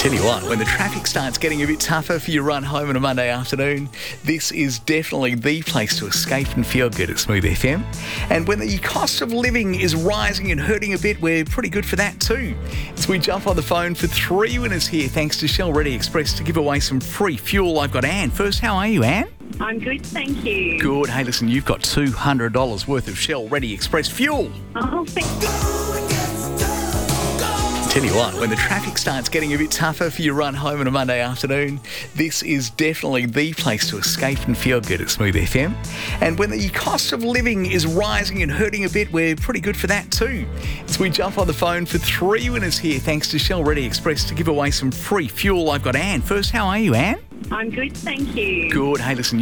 Tell you what, when the traffic starts getting a bit tougher for your run home on a Monday afternoon, this is definitely the place to escape and feel good at Smooth FM. And when the cost of living is rising and hurting a bit, we're pretty good for that too. So we jump on the phone for 3 winners here, thanks to Shell Ready Express, to give away some free fuel. I've got Anne. First, how are you, Anne? I'm good, thank you. Good. Hey, listen, you've got $200 worth of Shell Ready Express fuel. Oh, thank Tell you what, when the traffic starts getting a bit tougher for your run home on a Monday afternoon, this is definitely the place to escape and feel good at Smooth FM. And when the cost of living is rising and hurting a bit, we're pretty good for that too. So we jump on the phone for 3 winners here, thanks to Shell Ready Express, to give away some free fuel. I've got Anne. First, how are you, Anne? I'm good, thank you. Good. Hey, listen,